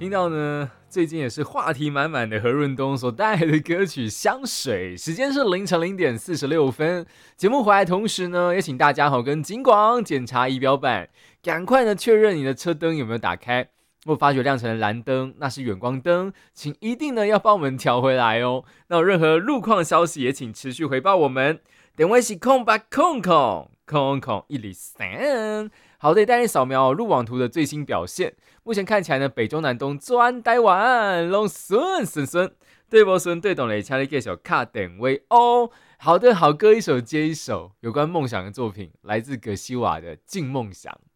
听到呢，最近也是话题满满的何润东所带来的歌曲《香水》，时间是凌晨0:46。节目回来同时呢，也请大家跟警广检查仪表板，赶快呢确认你的车灯有没有打开。若发觉亮成了蓝灯，那是远光灯，请一定呢要帮我们调回来哦。那有任何路况消息，也请持续回报我们。电话是0800000103。好的，带你扫描路网图的最新表现。目前看起来呢，北中南东转台湾拢顺，对不顺对懂了，请你继续卡电话哦。好的，好歌一首接一首，有关梦想的作品，来自葛西瓦的《静梦想》。